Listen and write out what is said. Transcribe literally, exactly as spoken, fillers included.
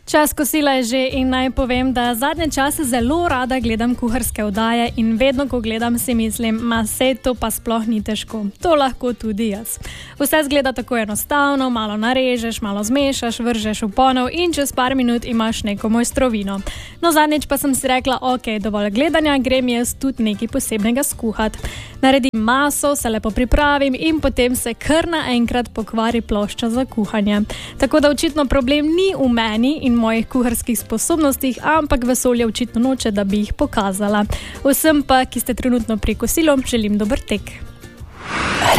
Čas kosila je že in naj povem, da zadnje čase zelo rada gledam kuharske oddaje in vedno, ko gledam, si mislim, ma sej to pa sploh ni težko. To lahko tudi jaz. Vse zgleda tako enostavno, malo narežeš, malo zmešaš, vržeš v ponev in čez par minut imaš neko mojstrovino. No, zadnjič pa sem si rekla, ok, dovolj gledanja, grem jaz tudi nekaj posebnega skuhat. Naredim maso, se lepo pripravim in potem se kar naenkrat pokvari plošča za kuhanje. Tako da očitno problem ni v meni in mojih kuharskih sposobnostih, ampak vesolje očitno noče, da bi jih pokazala. Vsem pa, ki ste trenutno pri kosilu, želim dober tek.